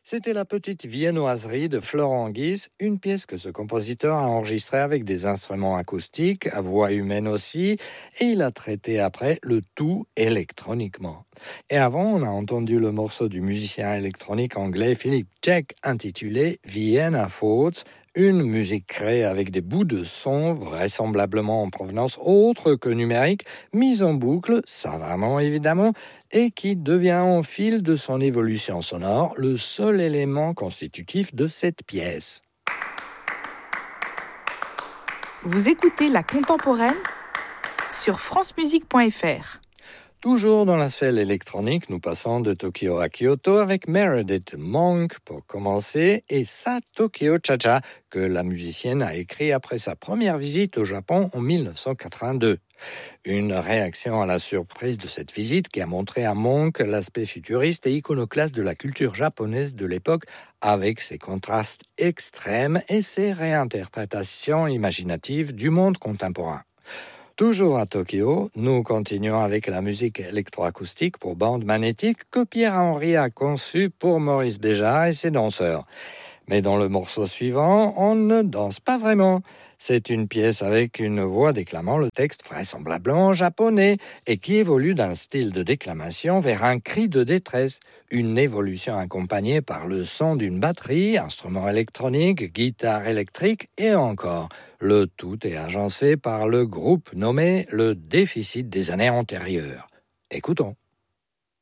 C'était la petite viennoiserie de Florent Guis, une pièce que ce compositeur a enregistrée avec des instruments acoustiques, à voix humaine aussi, et il a traité après le tout électroniquement. Et avant, on a entendu le morceau du musicien électronique anglais Philip Check intitulé Vienna Thoughts, une musique créée avec des bouts de son vraisemblablement en provenance autre que numérique, mise en boucle, savamment évidemment, et qui devient au fil de son évolution sonore le seul élément constitutif de cette pièce. Vous écoutez La Contemporaine sur francemusique.fr. Toujours dans la sphère électronique, nous passons de Tokyo à Kyoto avec Meredith Monk pour commencer et Sa Tokyo Cha-Cha que la musicienne a écrit après sa première visite au Japon en 1982. Une réaction à la surprise de cette visite qui a montré à Monk l'aspect futuriste et iconoclaste de la culture japonaise de l'époque avec ses contrastes extrêmes et ses réinterprétations imaginatives du monde contemporain. Toujours à Tokyo, nous continuons avec la musique électroacoustique pour bande magnétique que Pierre-Henry a conçue pour Maurice Béjart et ses danseurs. Mais dans le morceau suivant, on ne danse pas vraiment. C'est une pièce avec une voix déclamant le texte vraisemblablement japonais et qui évolue d'un style de déclamation vers un cri de détresse. Une évolution accompagnée par le son d'une batterie, instrument électronique, guitare électrique et encore. Le tout est agencé par le groupe nommé le Déficit des années antérieures. Écoutons.